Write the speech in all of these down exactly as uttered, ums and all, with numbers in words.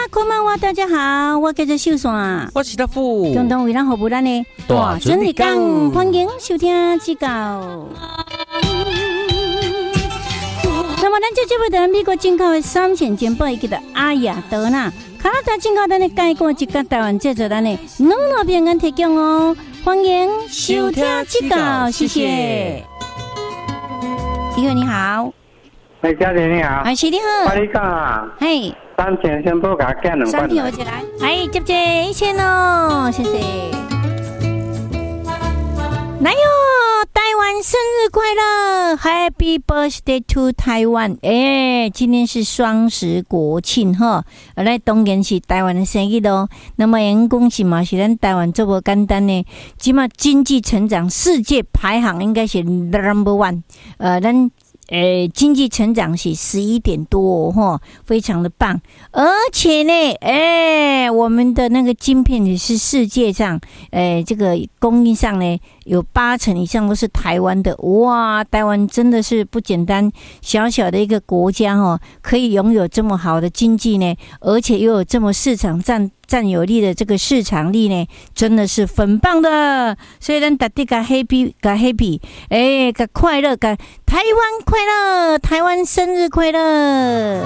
こんばんは，大家好，我叫做秀山， 我是大富， 共同为咱服务咱的大真理讲，欢迎收听指教。那么，咱这节目的美国进口的三线节目，伊叫做阿雅德纳，卡拉达进口咱的介绍一个台湾制作咱的两路平安提供哦，欢迎收听指教，谢谢。一个你好， 喂，嘉玲你好， 哎，是你好， 我你讲啊， 嘿。 三千先不给他干两三罐。 条起来，哎，接接一千哦，谢谢。来哟，台湾生日快乐 ，Happy Birthday to Taiwan！ 哎，今天是双十国庆哈，来当然是台湾的生日咯。那么，人恭喜嘛，是咱台湾这么简单呢？起码经济成长世界排行应该是 number one， 呃，咱。呃，经济成长是十一点多哈，非常的棒。而且呢，哎，我们的那个晶片也是世界上，呃，这个供应上呢，有八成以上都是台湾的。哇，台湾真的是不简单，小小的一个国家哈，可以拥有这么好的经济呢，而且又有这么市场占。占有力的这个市场力呢，真的是很棒的。所以咱大家个 happy 个 happy， 哎，个快乐个台湾快乐，台湾生日快乐！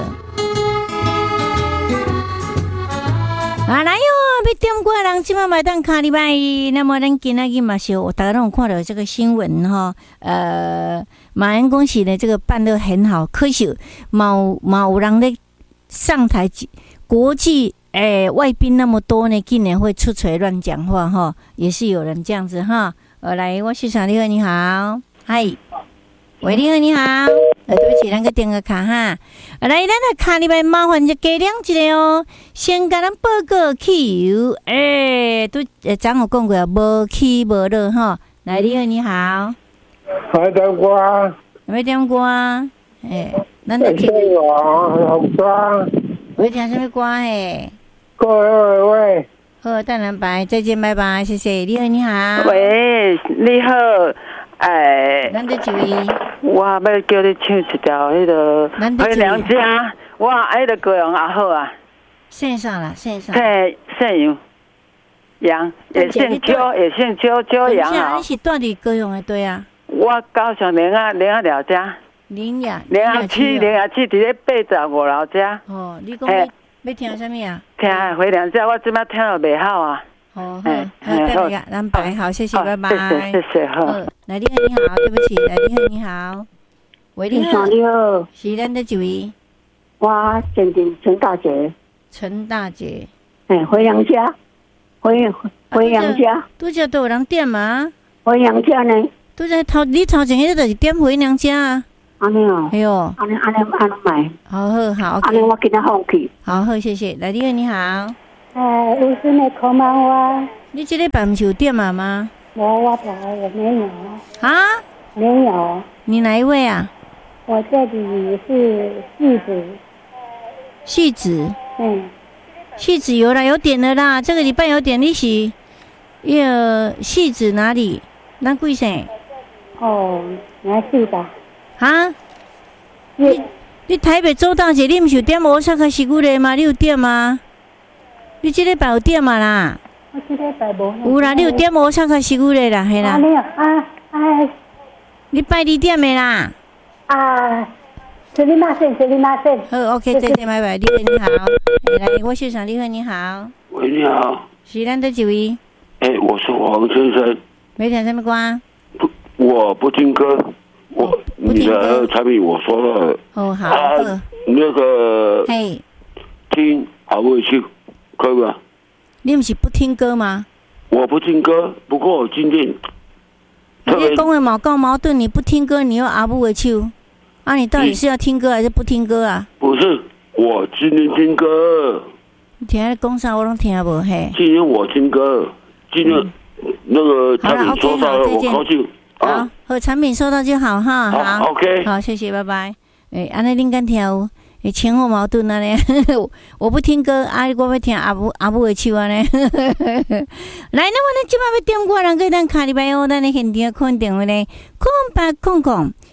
啊来哟，要点歌人今晚买单卡礼拜一，那么咱今仔日嘛是，我大家都有看到这个新闻哈，呃，马恩恭喜呢，这个办得很好，可惜某某人咧上台国际。哎，外宾那么多呢，竟然会出嘴乱讲话哈，也是有人这样子哈。呃，来，我是小丽，你好，嗨，喂，你好，你好，呃，对不起，咱个电个卡哈。来，咱个卡里边麻烦就加两一个哦，先甲咱报告汽油，哎，都呃，昨有讲过无起无落哈。来，你好，你好， 我点歌啊， 要点歌啊，哎，咱个谢谢我红妆， 我听什么歌嘿？ 各位喂， 好，淡蓝白，再见，拜拜，谢谢。你好，你好。 喂，你好，哎， 咱这一位， 我要叫你唱一条迄个《回娘家》，我爱的歌谣也好啊。 线上啦，线上。 对，姓杨，杨也姓邱，也姓邱，邱杨啊。 你是住伫高雄的对啊？ 我高雄林雅林雅寮家。 林雅。 林雅区，林雅区伫咧八十五楼家。 哦，你讲要要听什么啊？ 听回娘家，我即摆听了袂好啊。 哦，好，好，等一下，咱摆好，谢谢，拜拜。 谢谢，谢谢，好。 来，你好，你好，对不起，来，你好，你好。喂，你好， 你好， 是咱的一位。 我鉴定陈大姐。 陈大姐。 哎，回娘家，回回娘家。 拄则都有人点嘛？ 回娘家呢？ 拄则头你头前迄个就是点回娘家啊。 安尼哦， 哎呦， 安尼安尼安尼买， 好好好， 安尼我给他放弃。 好好，谢谢。来，你好，你好。 哎，我是那口妈我。 你这个板球店嘛吗？ 我我跑我没有。 啊？ 没有。 你哪一位啊？ 我这里是戏子。 戏子。 嗯。 戏子有啦，有点了啦。这个礼拜有点利息。那个戏子哪里？那贵谁？ 哦，哪去吧？ 啊？你你台北周大姐，你不是有点乌萨卡西古嘞吗？你有点吗？你这礼拜有点嘛啦？ 我这礼拜无。 有啦，你有点乌萨卡西古嘞啦，嘿啦。 啊，没有啊啊！ 你拜你点的啦？ 啊，すみません，すみません。 好 ，OK， 再见，拜拜。你好，你好。来，我秀场，你好，你好。 喂，你好。 是咱的几位？ 哎、欸，我是黄先生。 没听什么歌？ 不，我不听歌。我、哦、你的产品我说了。 哦，好。 啊，那个。 嘿。 听好不去，可以吗？ 你不是不听歌吗？ 我不听歌，不过我今天。 你讲的嘛够矛盾，你不听歌，你又阿不回去。啊，你到底是要听歌还是不听歌啊？ 不是，我今天听歌。 你听在讲啥？我拢听无嘿。 今天我听歌，今天、嗯、那个产品收到了，我高兴。 好，好，产品收到就好哈。 好, 好 ，OK， 好，谢谢，拜拜。诶、欸，安尼恁敢听？诶，前后矛盾啊呢。我不听歌，啊，我要听阿母阿母的唱啊呢。来，那么咱即摆要点歌，人给咱卡里边哦，咱的现场看电话呢，空八空空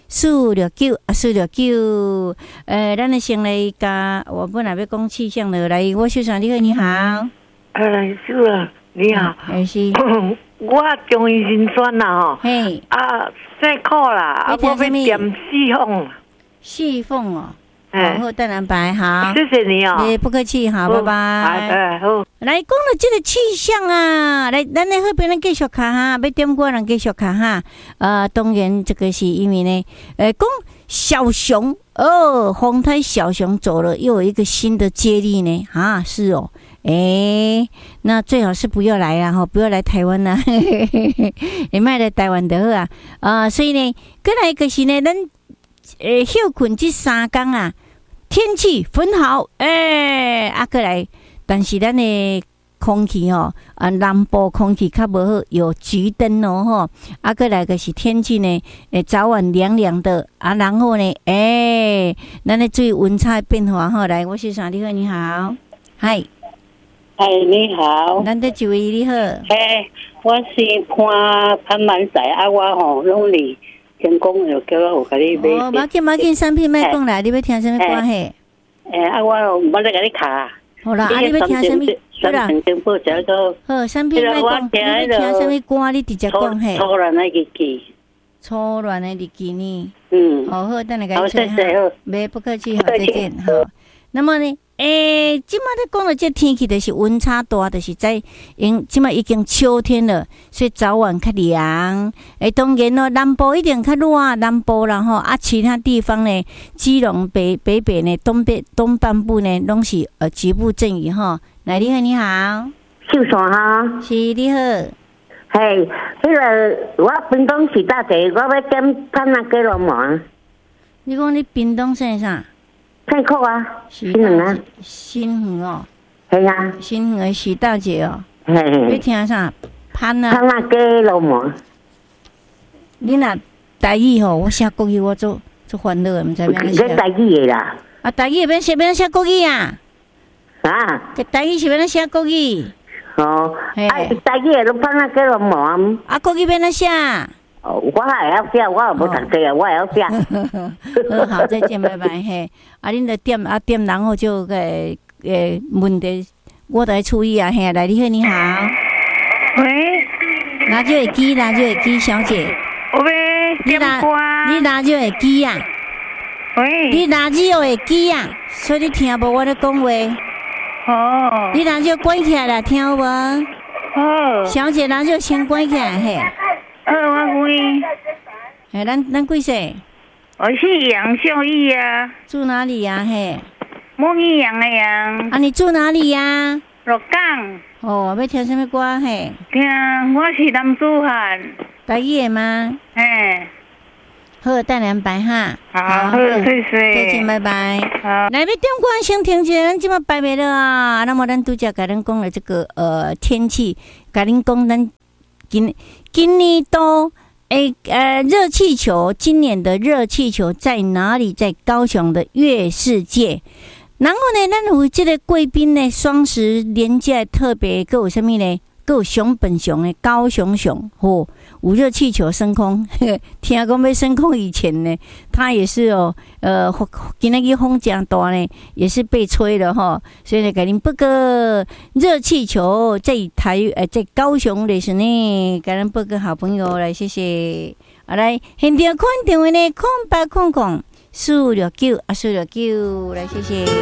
四六九啊，四六九。呃，咱的先来甲我本来要讲气象的，来，我秀爽你好，你好。 哎，是啊，你好。 还是。 我中医心酸啦吼。 嘿。啊， 辛苦啦，啊，我要点四凤。 四凤哦。好，蛋蓝白好， 谢谢你哦， 哎，不客气，好，拜拜。 哎，好， 来讲到这个气象啊，来，咱来后边咱继续看哈，要点过人继续看哈。呃，当然这个是因为呢，呃，讲小熊哦，红胎小熊走了，又有一个新的接力呢，啊，是哦，哎，那最好是不要来啊，哈，不要来台湾啦，也卖来台湾的好啊，啊，所以呢，再来一个是呢，咱。诶，休困这三天啊，天气很好，诶、欸，啊，过来，但是咱的空气吼、哦，啊，南部空气较无好，有橘灯哦，吼，啊，过来个是天气呢，诶，早晚凉凉的，啊，然后呢，诶、欸，咱的注意温差变化吼，来，我是啥？你好，你好，嗨， 嗨，你好， 咱的一位你好， 嘿，我是潘潘满仔啊，我吼拢哩。成功又叫我有甲你买。 哦，马紧马紧，产品卖讲来，你要听什么歌嘿？ 诶，啊，我我来甲你卡。 好啦，啊，你要听什么？ 好啦。 好，产品卖讲，你要听什么歌？你直接讲嘿。 初恋的日记。 初恋的日记呢？ 嗯。 好好，等下甲你好，谢谢好。 没不客气，好，再见，好。那么呢？诶，即马咧讲到这天气，就是温差大，就是在因即马已经秋天了，所以早晚较凉。诶，当然咯，南部一定较热，南部啦吼啊，其他地方呢，基隆北北北呢，东北东半部呢，拢是呃局部阵雨吼。来，你好，你好， 秀爽哈， 是你好。 嘿，迄个我屏东是大地，我要点潘那鸡肉麻。 你讲你屏东是啥？ 太酷啊！新园啊， 新园哦， 系啊， 新园的徐大姐哦， 嘿， 你听啥？潘啊， 潘啊鸡肉麻。 你若台语吼，我写国语我做做烦恼的，唔知要安写。台语的啦。 啊，台语要写要写国语啊？ 啊？ 台语是要写国语。 哦，啊，台语的都潘啊鸡肉麻。 啊，国语要安写？ 哦，我也要写，我也无读册啊，我也要写。 好，再见，拜拜嘿。啊，恁着点啊点，然后就个诶问题，我都要注意啊嘿。来，你好，你好。 喂。 拿就会机，拿就会机，小姐。 喂。 你拿你拿就会机啊。 喂。 你拿就会机啊，所以你听无我咧讲话。 哦。 你拿就关起来啦，听有无？ 哦。 小姐，拿就先关起来嘿。 呃，我几？ 哎，咱咱几岁？ 我是杨秀义啊。 住哪里呀、啊？嘿， 莫义杨的杨。 啊，你住哪里呀、啊？ 鹿港。 哦，要听什么歌？嘿， 听，我是男子汉。 台语的吗？ 嘿。 好，淡蓝白哈。 好，好，谢谢。 再见，拜拜。 好。 来，要点歌先停一下，咱即马拜拜了啊。那么咱拄则甲咱讲了这个呃天气，甲恁讲咱。今今年都诶呃热气球，今年的热气球在哪里？在高雄的月世界。然后呢，咱有这个贵宾呢，双十连假特别，各有什么呢？各有熊本熊的高雄熊吼，有热气球升空。听讲要升空以前呢，它也是哦，呃，今天个风真大呢，也是被吹了哈。所以呢，给您报告热气球在台呃在高雄的是呢，给您报告好朋友来，谢谢。啊，来现场看电话呢，空八空空四六九啊四六九，来谢谢。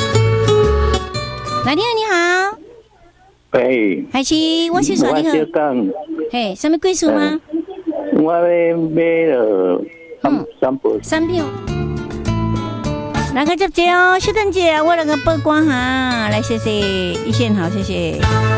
来，你好，你好。 喂， 还是我是说你好。嘿，什么贵数吗？ 我要买了三三票。 三票。来个接接哦，小等姐，我那个报关哈，来谢谢一线好，谢谢。